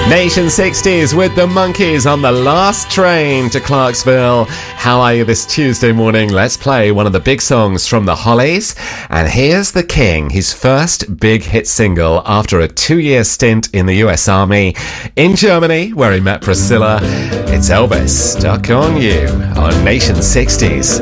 Nation 60s with the Monkees on the last train to Clarksville. How are you this Tuesday morning? Let's play one of the big songs from the Hollies. And here's The King, his first big hit single after a 2-year stint in the US Army in Germany, where he met Priscilla. It's Elvis, Stuck on You, on Nation 60s.